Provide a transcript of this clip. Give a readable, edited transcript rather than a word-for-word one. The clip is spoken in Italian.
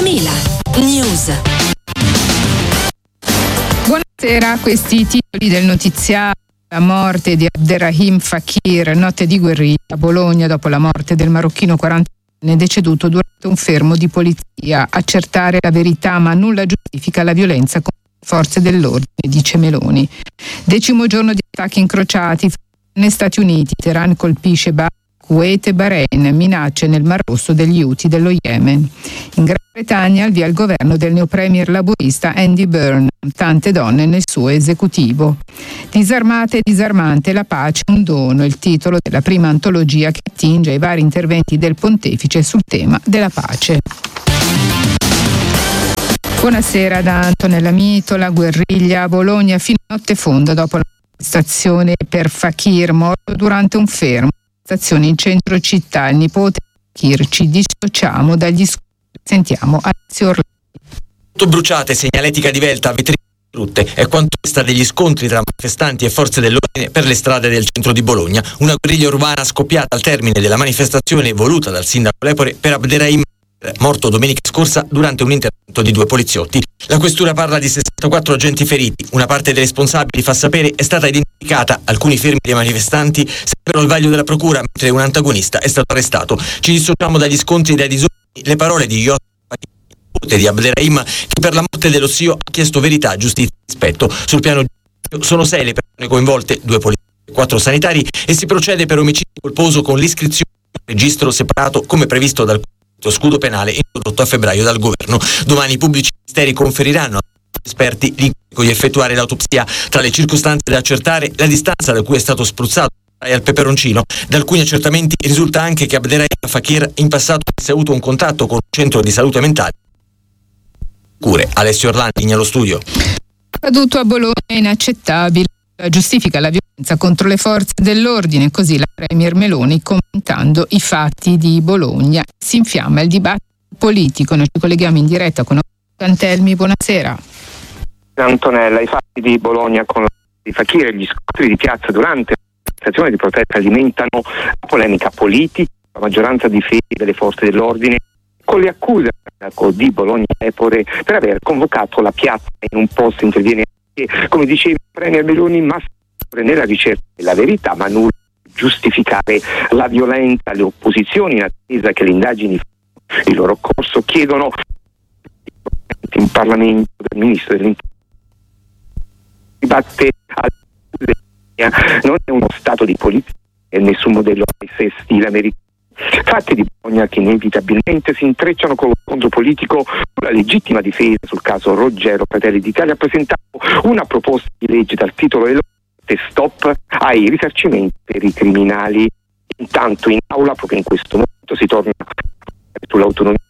Mila News. Buonasera, questi titoli del notiziario. La morte di Abderrahim Fakir, notte di guerriglia a Bologna dopo la morte del marocchino 40enne deceduto durante un fermo di polizia. Accertare la verità, ma nulla giustifica la violenza contro le forze dell'ordine, dice Meloni. 10° giorno di attacchi incrociati negli Stati Uniti. Teheran colpisce Kuwait e Bahrain, minacce nel Mar Rosso degli Houthi dello Yemen. In Gran Bretagna al via il governo del neopremier laburista Andy Byrne, tante donne nel suo esecutivo. Disarmate e disarmante, la pace un dono, il titolo della prima antologia che attinge ai vari interventi del pontefice sul tema della pace. Buonasera da Antonella Mito. La guerriglia a Bologna fino a notte fonda dopo la manifestazione per Fakir, morto durante un fermo. Stazione in centro città, il nipote Fakir: ci dissociamo dagli scontri. Sentiamo Alessio Orlandi. Bruciate, segnaletica divelta, vetrine distrutte. È quanto resta degli scontri tra manifestanti e forze dell'ordine per le strade del centro di Bologna. Una guerriglia urbana scoppiata al termine della manifestazione voluta dal sindaco Lepore per Abderrahim, morto domenica scorsa durante un intervento di 2 poliziotti. La questura parla di 64 agenti feriti. Una parte dei responsabili, fa sapere, è stata identificata. Alcuni fermi dei manifestanti sarebbero al vaglio della procura, mentre un antagonista è stato arrestato. Ci dissociamo dagli scontri e dai disordini. Le parole di Yosef di Abderrahim, che per la morte dello zio ha chiesto verità, giustizia e rispetto. Sul piano giuridico sono 6 le persone coinvolte, 2 poliziotti e 4 sanitari, e si procede per omicidio colposo con l'iscrizione in un registro separato come previsto dal scudo penale introdotto a febbraio dal governo. Domani i pubblici ministeri conferiranno agli esperti l'incarico di effettuare l'autopsia. Tra le circostanze da accertare, la distanza da cui è stato spruzzato al peperoncino. Da alcuni accertamenti risulta anche che Abderrahim Fakir in passato avesse avuto un contatto con un centro di salute mentale. Alessio Orlandi, allo studio. Accaduto a Bologna è inaccettabile. Giustifica la violenza contro le forze dell'ordine, così la premier Meloni commentando i fatti di Bologna. Si infiamma il dibattito politico. Noi ci colleghiamo in diretta con Cantelmi. Buonasera. Antonella, i fatti di Bologna con di Fakir e gli scontri di piazza durante la manifestazione di protesta alimentano la polemica politica, la maggioranza di fedi delle forze dell'ordine con le accuse di Bologna Lepore per aver convocato la piazza in un posto. Interviene anche, come diceva il premier Meloni, ma nella ricerca della verità, ma nulla giustificare la violenza. Le opposizioni, in attesa che le indagini facciano il loro corso, chiedono in Parlamento del ministro dell'Interno. Dibatte non è uno stato di politica e nessun modello ISIS stile americano. Fatti di Bologna che inevitabilmente si intrecciano con lo scontro politico sulla legittima difesa. Sul caso Roggero, Fratelli d'Italia ha presentato una proposta di legge dal titolo Stop ai risarcimenti per i criminali. Intanto in aula, proprio in questo momento, si torna sull'autonomia